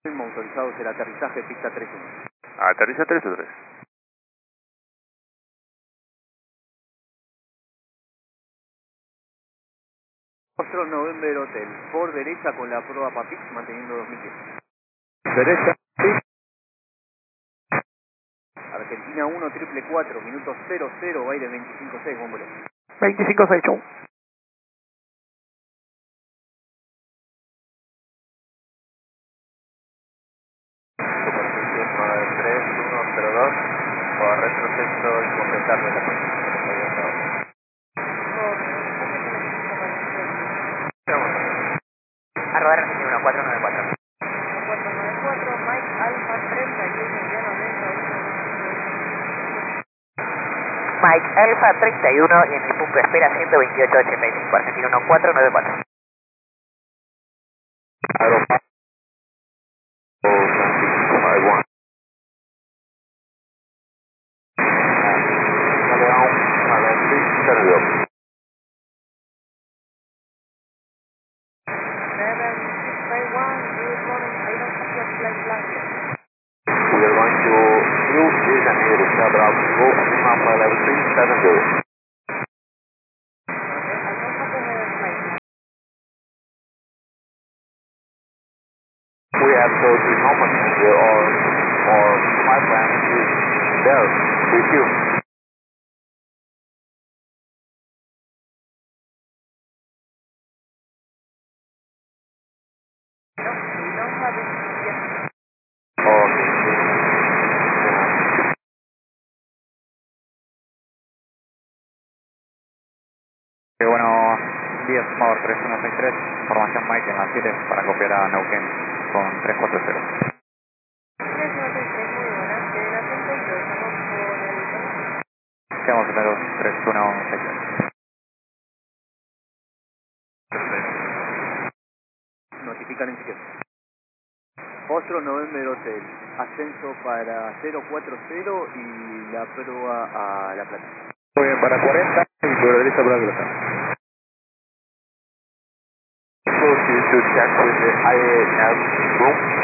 Autorizados el aterrizaje, pista 31. Aterriza 3 o 3. Foxtrot November Hotel, por derecha con la prueba PAPIX, manteniendo 2010. Derecha, sí. Argentina 1, triple 4, minuto 00, aire 25-6, bombero. 25-6, chau. Superficie 93102, por retroceso y completar de la pista. A rodar Argentina 1494. 494, Mike Alfa 31, ya 91. Mike Alfa 31 y en el punto de espera 128.85, Argentina 1494. Aeropuerto Francisco 51. León, 7651, good morning, I don't have your flight plan yet. we are going to Rio de Janeiro, Cabral, go Lima, level 370. Okay, I don't have the flight plan. We have so the common passenger or my plan is there with you. No, we don't have it yet. Okay. Buenos días, Power 3163, información Mike en las 7 para copiar a Neuquén con 340. 393, muy buenas, que la 32, estamos por el... Quedamos en el 3163. Notifican en izquierda. Foxtrot November Hotel, ascenso para 040 y la prueba a La Plata. Muy bien, para 40 y por derecha para la plata. So you should check with the IAS room.